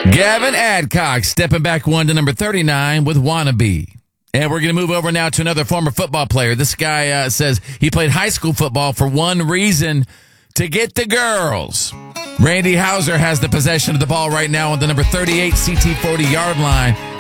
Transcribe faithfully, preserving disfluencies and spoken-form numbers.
Gavin Adcock stepping back one to number thirty-nine with Wannabe. And we're going to move over now to another former football player. This guy uh, says he played high school football for one reason, to get the girls. Randy Hauser has the possession of the ball right now on the number thirty-eight C T forty yard line.